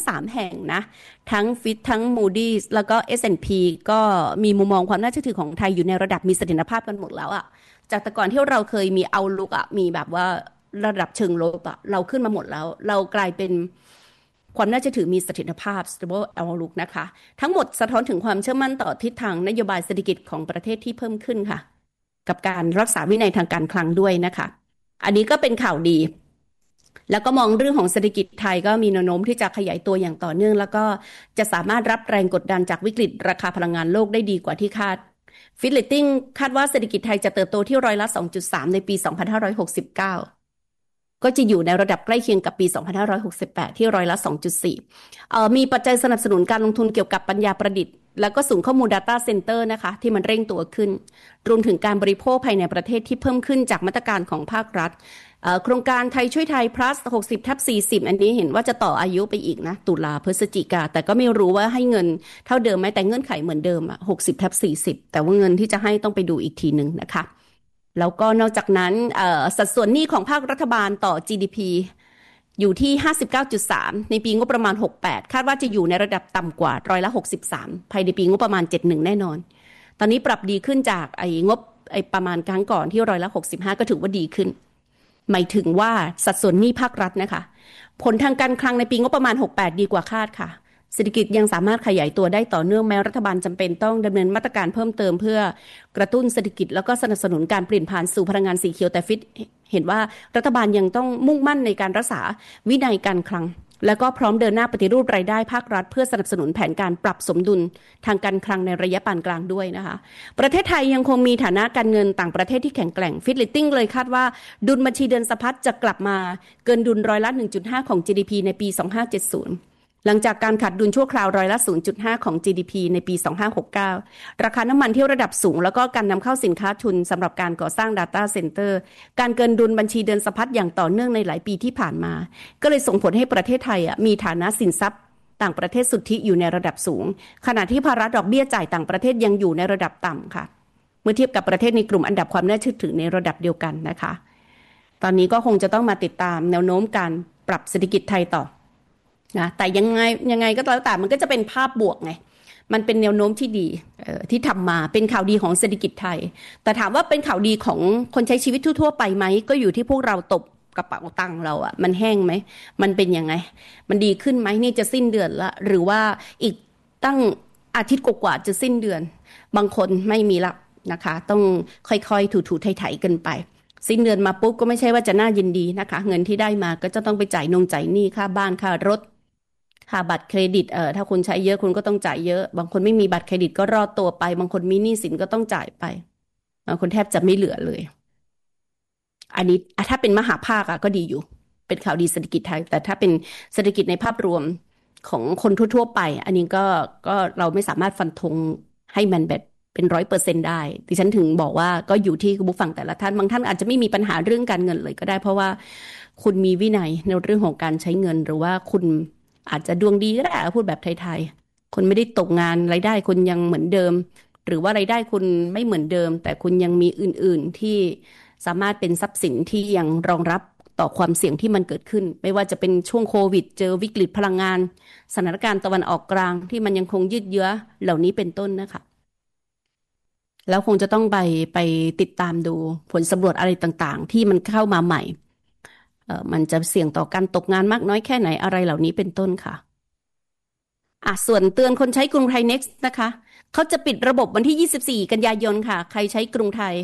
3แห่งนะทั้ง Fitch ทั้ง Moody's แล้วก็ S&P ก็มีมุมมองความน่าเชื่อถือของไทยอยู่ในระดับมีเสถียรภาพกันหมดแล้วอะจากแต่ก่อนที่เราเคยมีเอาลุกอะมีแบบว่าระดับเชิงลบอะเราขึ้นมาหมดแล้วเรากลายเป็นความน่าเชื่อถือมีเสถียรภาพ stable outlook นะคะทั้งหมดสะท้อนถึงความเชื่อมั่นต่อทิศทางนโยบายเศรษฐกิจของประเทศที่เพิ่มขึ้นค่ะกับการรักษาวินัยทางการคลังด้วยนะคะอันนี้ก็เป็นข่าวดีแล้วก็มองเรื่องของเศรษฐกิจไทยก็มีแนวโน้มที่จะขยายตัวอย่างต่อเนื่องแล้วก็จะสามารถรับแรงกดดันจากวิกฤตราคาพลังงานโลกได้ดีกว่าที่คาดฟิตเลตติ้งคาดว่าเศรษฐกิจไทยจะเติบโตที่ร้อยละ 2.3 ในปี 2569 ก็จะอยู่ในระดับใกล้เคียงกับปี 2568 ที่ร้อยละ 2.4 มีปัจจัยสนับสนุนการลงทุนเกี่ยวกับปัญญาประดิษฐ์แล้วก็ศูนย์ข้อมูล Data Center นะคะที่มันเร่งตัวขึ้นรวมถึงการบริโภคภายในประเทศที่เพิ่มขึ้นจากมาตรการของภาครัฐโครงการไทยช่วยไทย plus 60/40 อันนี้เห็นว่าจะต่ออายุไปอีกนะตุลาพฤศจิกาแต่ก็ไม่รู้ว่าให้เงินเท่าเดิมไหมแต่เงื่อนไขเหมือนเดิม60/40แต่ว่าเงินที่จะให้ต้องไปดูอีกทีหนึ่งนะคะแล้วก็นอกจากนั้นสัดส่วนหนี้ของภาครัฐบาลต่อ GDP อยู่ที่ 59.3 ในปีงบประมาณ68คาดว่าจะอยู่ในระดับต่ำกว่าร้อยละ63ภายในปีงบประมาณ71แน่นอนตอนนี้ปรับดีขึ้นจากงบประมาณครั้งก่อนที่ร้อยละ65ก็ถือว่าดีขึ้นหมายถึงว่าสัดส่วนหนี้ภาครัฐนะคะผลทางการคลังในปีงบประมาณ68ดีกว่าคาดค่ะเศรษฐกิจยังสามารถขยายตัวได้ต่อเนื่องแม้รัฐบาลจำเป็นต้องดำเนินมาตรการเพิ่มเติมเพื่อกระตุ้นเศรษฐกิจแล้วก็สนับสนุนการเปลี่ยนผ่านสู่พลังงานสีเขียวแต่ฟิตเห็นว่ารัฐบาลยังต้องมุ่งมั่นในการรักษาวินัยการคลังแล้วก็พร้อมเดินหน้าปฏิรูปรายได้ภาครัฐเพื่อสนับสนุนแผนการปรับสมดุลทางการคลังในระยะปานกลางด้วยนะคะประเทศไทยยังคงมีฐานะการเงินต่างประเทศที่แข็งแกร่งฟิตเลตติ้งเลยคาดว่าดุลบัญชีเดินสะพัดจะกลับมาเกินดุลร้อยละ 1.5 ของ GDP ในปี 2570หลังจากการขาดดุลชั่วคราวร้อยละ 0.5 ของ GDP ในปี 2569 ราคาน้ำมันที่ระดับสูงแล้วก็การนำเข้าสินค้าทุนสำหรับการก่อสร้าง Data Center การเกินดุลบัญชีเดินสะพัดอย่างต่อเนื่องในหลายปีที่ผ่านมาก็เลยส่งผลให้ประเทศไทยมีฐานะสินทรัพย์ต่างประเทศสุทธิอยู่ในระดับสูงขณะที่ภาระดอกเบี้ยจ่ายต่างประเทศยังอยู่ในระดับต่ำค่ะเมื่อเทียบกับประเทศในกลุ่มอันดับความน่าเชื่อถือในระดับเดียวกันนะคะตอนนี้ก็คงจะต้องมาติดตามแนวโน้มการปรับเศรษฐกิจไทยต่อนะแต่ยังไงก็แล้วแต่มันก็จะเป็นภาพบวกไงมันเป็นแนวโน้มที่ดีที่ทำมาเป็นข่าวดีของเศรษฐกิจไทยแต่ถามว่าเป็นข่าวดีของคนใช้ชีวิตทั่วๆไปไหมก็อยู่ที่พวกเราตบกระเป๋าตังค์เราอ่ะมันแห้งไหมมันเป็นยังไงมันดีขึ้นไหมนี่จะสิ้นเดือนละหรือว่าอีกตั้งอาทิตย์กว่าจะสิ้นเดือนบางคนไม่มีละนะคะต้องค่อยๆถูๆไถๆกันไปสิ้นเดือนมาปุ๊บก็ไม่ใช่ว่าจะน่ายินดีนะคะเงินที่ได้มาก็จะต้องไปจ่ายจ่ายหนี้ค่าบ้านค่ารถค่าบัตรเครดิตถ้าคุณใช้เยอะคุณก็ต้องจ่ายเยอะบางคนไม่มีบัตรเครดิตก็รอดตัวไปบางคนมีหนี้สินก็ต้องจ่ายไปบางคนแทบจะไม่เหลือเลยอันนี้ถ้าเป็นมหาภาคก็ดีอยู่เป็นข่าวดีเศรษฐกิจไทยแต่ถ้าเป็นเศรษฐกิจในภาพรวมของคนทั่วๆไปอันนี้ก็เราไม่สามารถฟันธงให้มันแบบเป็น100%ได้ดิฉันถึงบอกว่าก็อยู่ที่ผู้ฟังแต่ละท่านบางท่านอาจจะไม่มีปัญหาเรื่องการเงินเลยก็ได้เพราะว่าคุณมีวินัยในเรื่องของการใช้เงินหรือว่าคุณอาจจะดวงดีก็ได้พูดแบบไทยๆคนไม่ได้ตกงานรายได้คุณยังเหมือนเดิมหรือว่ารายได้คุณไม่เหมือนเดิมแต่คุณยังมีอื่นๆที่สามารถเป็นทรัพย์สินที่ยังรองรับต่อความเสี่ยงที่มันเกิดขึ้นไม่ว่าจะเป็นช่วงโควิดเจอวิกฤตพลังงานสถานการณ์ตะวันออกกลางที่มันยังคงยืดเยื้อเหล่านี้เป็นต้นนะคะแล้วคงจะต้องไปติดตามดูผลสำรวจอะไรต่างๆที่มันเข้ามาใหม่มันจะเสี่ยงต่อการตกงานมากน้อยแค่ไหนอะไรเหล่านี้เป็นต้นค่ะส่วนเตือนคนใช้กรุงไทย Next นะคะเขาจะปิดระบบวันที่24กันยายนค่ะใครใช้กรุงไทย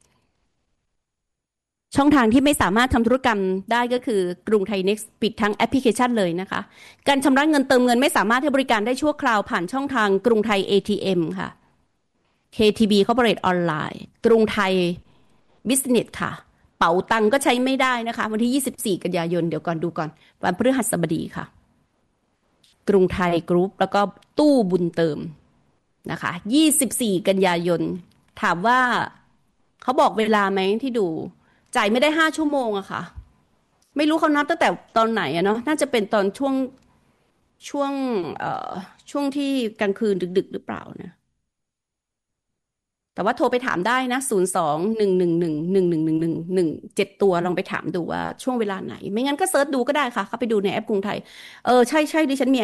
ช่องทางที่ไม่สามารถทำธุรกรรมได้ก็คือกรุงไทย Next ปิดทั้งแอปพลิเคชันเลยนะคะการชำระเงินเติมเงินไม่สามารถให้บริการได้ชั่วคราวผ่านช่องทางกรุงไทย ATM ค่ะ KTB Corporate Online กรุงไทย Business ค่ะเป๋าตังก็ใช้ไม่ได้นะคะวันที่24กันยายนเดี๋ยวก่อนดูก่อนวันพฤหัสบดีค่ะกรุงไทยกรุ๊ปแล้วก็ตู้บุญเติมนะคะ24กันยายนถามว่าเขาบอกเวลาไหมที่ดูจ่ายไม่ได้5ชั่วโมงอะค่ะไม่รู้เขานับตั้งแต่ตอนไหนอะเนาะน่าจะเป็นตอนช่วงที่กลางคืนดึกๆหรือเปล่านะแต่ว่าโทรไปถามได้นะ02-111-1111 ตัวลองไปถามดูว่าช่วงเวลาไหนไม่งั้นก็เซิร์ชดูก็ได้ค่ะเข้าไปดูในแอปกรุงไทยใช่ดิฉันมี